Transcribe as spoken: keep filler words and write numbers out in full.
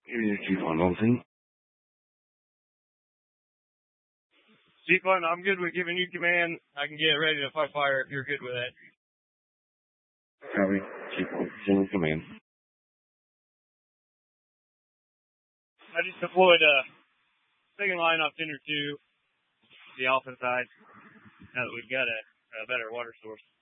Union Chief on Wilson. Chief one, I'm good with giving you command. I can get ready to fight fire if you're good with that. Copy. Chief Wilson in command. I just deployed a second line off Tender two, the Alpha side, now that we've got a, a better water source.